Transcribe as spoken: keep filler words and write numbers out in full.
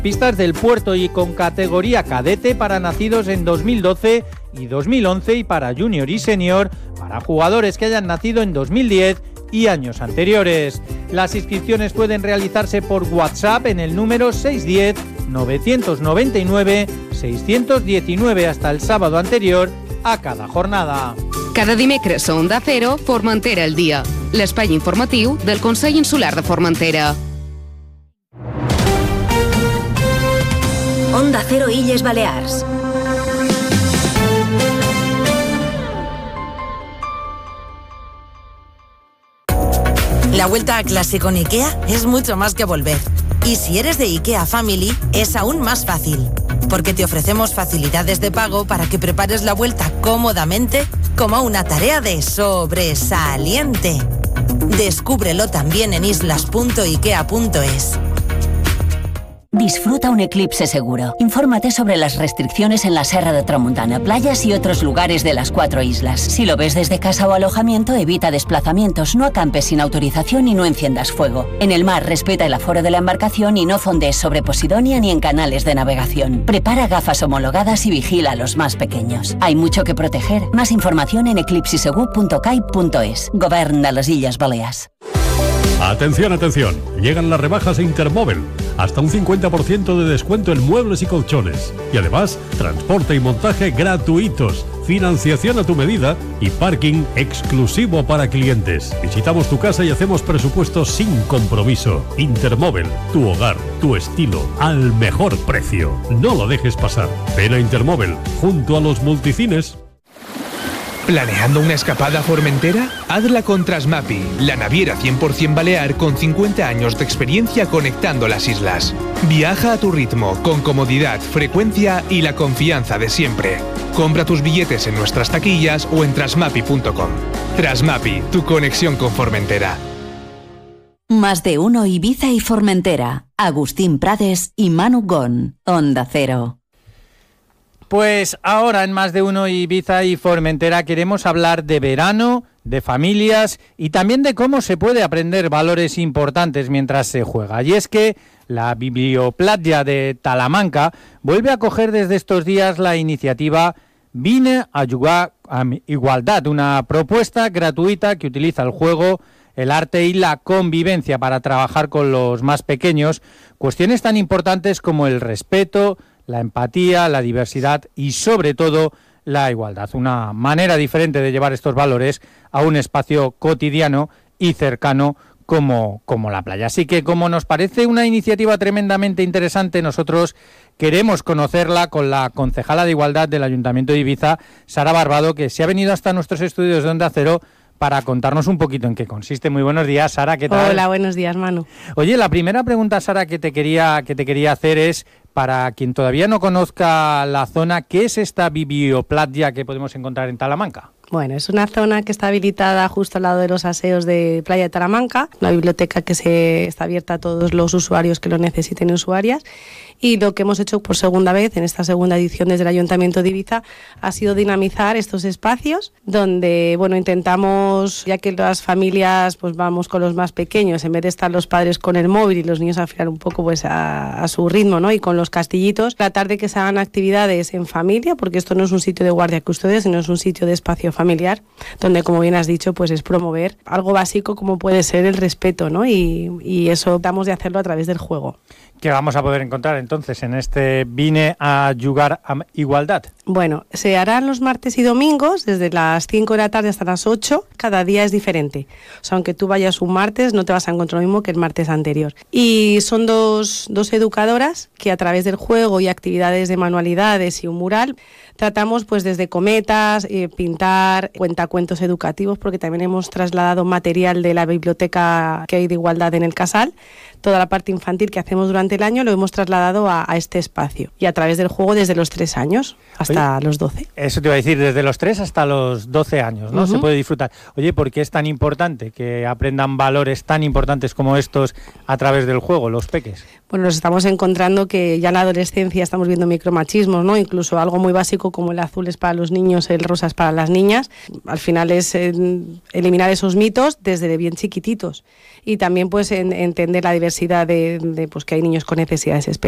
Pistas del puerto y con categoría cadete para nacidos en dos mil doce y dos mil once y para junior y senior para jugadores que hayan nacido en dos mil diez y años anteriores. Las inscripciones pueden realizarse por WhatsApp en el número seis uno cero, nueve nueve nueve, seis uno nueve hasta el sábado anterior a cada jornada. Cada dimecres a Onda Cero, Formentera al dia, l'espai informatiu del Consell Insular de Formentera. Onda Cero Illes Balears. La vuelta a clase con IKEA es mucho más que volver. Y si eres de IKEA Family, es aún más fácil. Porque te ofrecemos facilidades de pago para que prepares la vuelta cómodamente como una tarea de sobresaliente. Descúbrelo también en islas punto ikea punto es. Disfruta un eclipse seguro. Infórmate sobre las restricciones en la Serra de Tramuntana, playas y otros lugares de las cuatro islas. Si lo ves desde casa o alojamiento, evita desplazamientos, no acampes sin autorización y no enciendas fuego. En el mar, respeta el aforo de la embarcación y no fondees sobre Posidonia ni en canales de navegación. Prepara gafas homologadas y vigila a los más pequeños. Hay mucho que proteger. Más información en eclipsisegur punto cai punto es. Govern de les Illes Balears. Atención, atención, llegan las rebajas a Intermóvil, hasta un cincuenta por ciento de descuento en muebles y colchones, y además transporte y montaje gratuitos, financiación a tu medida y parking exclusivo para clientes. Visitamos tu casa y hacemos presupuestos sin compromiso. Intermóvil, tu hogar, tu estilo, al mejor precio. No lo dejes pasar. Ven a Intermóvil, junto a los multicines. ¿Planeando una escapada a Formentera? Hazla con Trasmapi, la naviera cien por ciento balear con cincuenta años de experiencia conectando las islas. Viaja a tu ritmo, con comodidad, frecuencia y la confianza de siempre. Compra tus billetes en nuestras taquillas o en trasmapi punto com. Trasmapi, tu conexión con Formentera. Más de uno Ibiza y Formentera. Agustín Prades y Manu Gon. Onda Cero. Pues ahora en Más de Uno Ibiza y Formentera queremos hablar de verano, de familias y también de cómo se puede aprender valores importantes mientras se juega. Y es que la Biblioplatja de Talamanca vuelve a acoger desde estos días la iniciativa Vine a jugar amb igualdad, una propuesta gratuita que utiliza el juego, el arte y la convivencia para trabajar con los más pequeños, cuestiones tan importantes como el respeto, la empatía, la diversidad y sobre todo la igualdad. Una manera diferente de llevar estos valores a un espacio cotidiano y cercano como, como la playa. Así que como nos parece una iniciativa tremendamente interesante, nosotros queremos conocerla con la concejala de Igualdad del Ayuntamiento de Ibiza, Sara Barbado, que se ha venido hasta nuestros estudios de Onda Cero para contarnos un poquito en qué consiste. Muy buenos días, Sara, ¿qué tal? Hola, buenos días, Manu. Oye, la primera pregunta, Sara, que te quería, que te quería hacer es, para quien todavía no conozca la zona, ¿qué es esta Biblioplatja que podemos encontrar en Talamanca? Bueno, es una zona que está habilitada justo al lado de los aseos de Playa de Talamanca, una biblioteca que se está abierta a todos los usuarios que lo necesiten y usuarias. Y lo que hemos hecho por segunda vez, en esta segunda edición desde el Ayuntamiento de Ibiza, ha sido dinamizar estos espacios donde, bueno, intentamos, ya que las familias pues vamos con los más pequeños, en vez de estar los padres con el móvil y los niños afilar un poco pues a, a su ritmo, ¿no? Y con los castillitos, tratar de que se hagan actividades en familia, porque esto no es un sitio de guardia custodia, sino es un sitio de espacio familiar, donde, como bien has dicho, pues es promover algo básico como puede ser el respeto, ¿no? Y, y eso tratamos de hacerlo a través del juego. ¿Qué vamos a poder encontrar entonces en este Vine a jugar amb igualdad? Bueno, se harán los martes y domingos desde las cinco de la tarde hasta las ocho. Cada día es diferente. O sea, aunque tú vayas un martes, no te vas a encontrar lo mismo que el martes anterior. Y son dos, dos educadoras que a través del juego y actividades de manualidades y un mural tratamos pues desde cometas, eh, pintar, cuentacuentos educativos, porque también hemos trasladado material de la biblioteca que hay de igualdad en el Casal. Toda la parte infantil que hacemos durante el año lo hemos trasladado a, a este espacio. Y a través del juego desde los tres años hasta Oye, los doce. Eso te iba a decir, desde los tres hasta los doce años, ¿no? Uh-huh. Se puede disfrutar. Oye, ¿por qué es tan importante que aprendan valores tan importantes como estos a través del juego, los peques? Bueno, nos estamos encontrando que ya en la adolescencia estamos viendo micromachismos, ¿no? Incluso algo muy básico como el azul es para los niños, el rosa es para las niñas. Al final es eh, eliminar esos mitos desde bien chiquititos. Y también pues en, entender la diversidad de, de pues que hay niños con necesidades especiales.